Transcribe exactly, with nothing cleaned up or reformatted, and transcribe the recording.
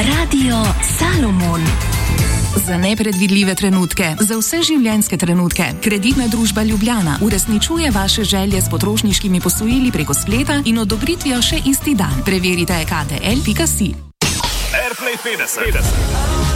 Radio Salomon. Za nepredvidljive trenutke, za vse življenjske trenutke. Kreditna družba Ljubljana uresničuje vaše želje s potrošniškimi posojili preko spleta in odobritvijo še isti dan. Preverite k t l pika si. Airplay petdeset.